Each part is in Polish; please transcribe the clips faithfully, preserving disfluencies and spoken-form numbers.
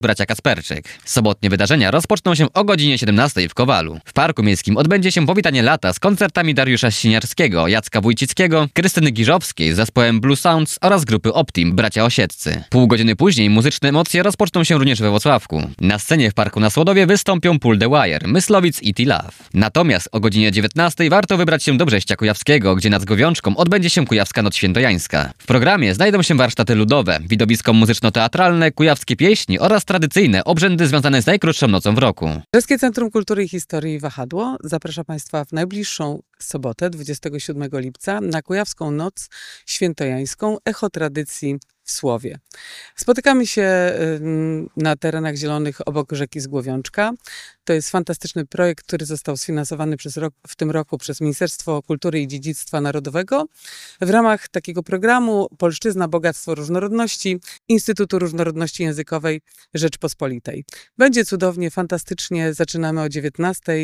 Bracia Kasperczyk. Sobotnie wydarzenia rozpoczną się o godzinie siedemnastej w Kowalu. W Parku Miejskim odbędzie się powitanie lata z koncertami Dariusza Siniarskiego, Jacka Wójcickiego, Krystyny Giżowskiej z zespołem Blue Sounds oraz grupy Optim Bracia Osieccy. Pół godziny później muzyczne emocje rozpoczną się również we Włocławku. Na scenie w Parku na Słodowie wystąpią Pull the Wire, Myslowic i T-Love. Natomiast o godzinie dziewiętnastej warto wybrać się do Brześcia Kujawskiego, gdzie nad Zgowiączką odbędzie się Kujawska Noc Świętojańska. W programie znajdą się warsztaty ludowe, widowisko muzyczno-teatralne, kujawskie pieśni oraz tradycyjne obrzędy związane z najkrótszą nocą w roku. Brzeskie Centrum Kultury i Historii Wahadło zaprasza Państwa w najbliższą sobotę, dwudziestego siódmego lipca, na Kujawską Noc Świętojańską Echo Tradycji w Słowie. Spotykamy się na terenach zielonych obok rzeki Zgłowiączka. To jest fantastyczny projekt, który został sfinansowany przez rok, w tym roku przez Ministerstwo Kultury i Dziedzictwa Narodowego w ramach takiego programu Polszczyzna, Bogactwo Różnorodności Instytutu Różnorodności Językowej Rzeczpospolitej. Będzie cudownie, fantastycznie. Zaczynamy o dziewiętnastej.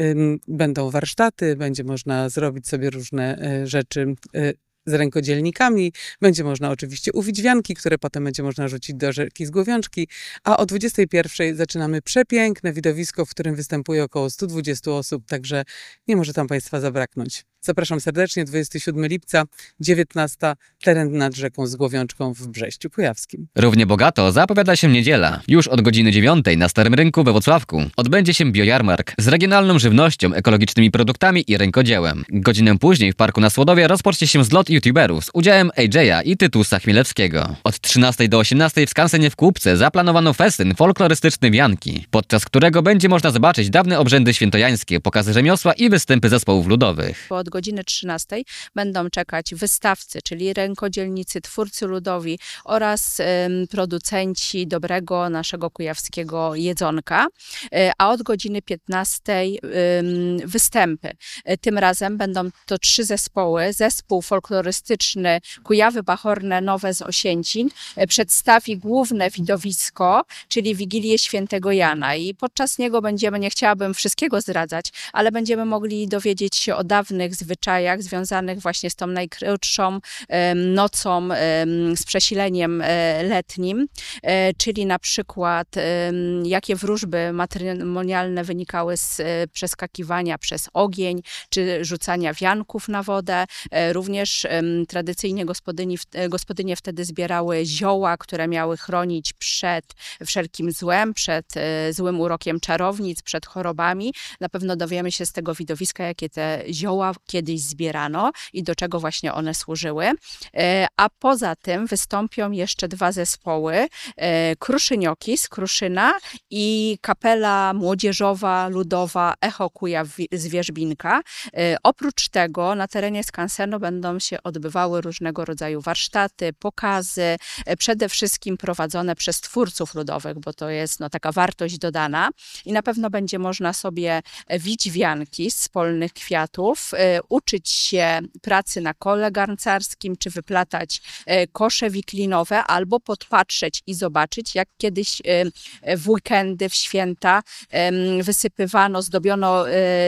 Będą warsztaty, będzie można zrobić sobie różne rzeczy z rękodzielnikami. Będzie można oczywiście uwić wianki, które potem będzie można rzucić do rzeki Zgłowiączki, a o dwudziestej pierwszej zaczynamy przepiękne widowisko, w którym występuje około stu dwudziestu osób, także nie może tam Państwa zabraknąć. Zapraszam serdecznie, dwudziestego siódmego lipca, dziewiętnasta, teren nad rzeką Zgłowiączką w Brześciu Kujawskim. Równie bogato zapowiada się niedziela. Już od godziny dziewiątej na Starym Rynku we Włocławku odbędzie się biojarmark z regionalną żywnością, ekologicznymi produktami i rękodziełem. Godzinę później w Parku na Słodowie rozpocznie się zlot youtuberów z udziałem A J a i Tytusa Chmielewskiego. Od trzynastej do osiemnastej w skansenie w Kłubce zaplanowano festyn folklorystyczny Wianki, podczas którego będzie można zobaczyć dawne obrzędy świętojańskie, pokazy rzemiosła i występy zespołów ludowych. Od godziny trzynastej będą czekać wystawcy, czyli rękodzielnicy, twórcy ludowi oraz ym, producenci dobrego naszego kujawskiego jedzonka, y, a od godziny piętnastej ym, występy. Y, tym razem będą to trzy zespoły. Zespół folklorystyczny Kujawy Bachorne Nowe z Osięcin y, przedstawi główne widowisko, czyli Wigilię Świętego Jana, i podczas niego będziemy, nie chciałabym wszystkiego zdradzać, ale będziemy mogli dowiedzieć się o dawnych zwyczajach związanych właśnie z tą najkrótszą um, nocą, um, z przesileniem um, letnim, um, czyli na przykład um, jakie wróżby matrymonialne wynikały z um, przeskakiwania przez ogień, czy rzucania wianków na wodę. Um, również um, tradycyjnie gospodyni, gospodynie wtedy zbierały zioła, które miały chronić przed wszelkim złem, przed um, złym urokiem czarownic, przed chorobami. Na pewno dowiemy się z tego widowiska, jakie te zioła kiedyś zbierano i do czego właśnie one służyły. A poza tym wystąpią jeszcze dwa zespoły, Kruszynioki z Kruszyna i kapela młodzieżowa, ludowa Echo Kujaw z Wierzbinka. Oprócz tego na terenie skansenu będą się odbywały różnego rodzaju warsztaty, pokazy, przede wszystkim prowadzone przez twórców ludowych, bo to jest no, taka wartość dodana i na pewno będzie można sobie wić wianki z polnych kwiatów, uczyć się pracy na kole garncarskim, czy wyplatać kosze wiklinowe, albo podpatrzeć i zobaczyć, jak kiedyś w weekendy, w święta wysypywano, zdobiono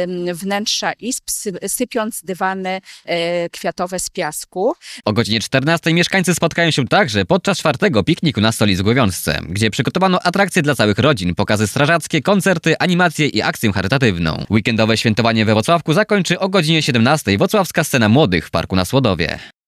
wnętrza izb, sypiąc dywany kwiatowe z piasku. O godzinie czternastej mieszkańcy spotkają się także podczas czwartego pikniku na Stoli Zgłowiączce, gdzie przygotowano atrakcje dla całych rodzin, pokazy strażackie, koncerty, animacje i akcję charytatywną. Weekendowe świętowanie we Włocławku zakończy o godzinie siedemnastej Włocławska Scena Młodych w Parku na Słodowie.